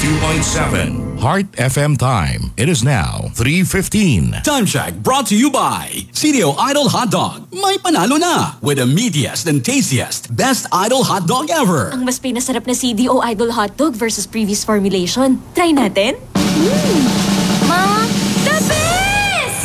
92.7 Heart FM time. It is now 3:15. Time check brought to you by CDO Idol Hot Dog. May panalo na with the meatiest and tastiest best Idol Hot Dog ever. Ang mas pinasarap na CDO Idol Hot Dog versus previous formulation. Try natin?